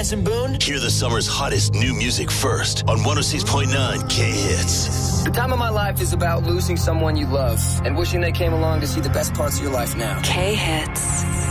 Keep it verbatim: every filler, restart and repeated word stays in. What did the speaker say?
Jason Boone. Hear the summer's hottest new music first on one oh six point nine K-Hits. The time of my life is about losing someone you love and wishing they came along to see the best parts of your life now. K-Hits.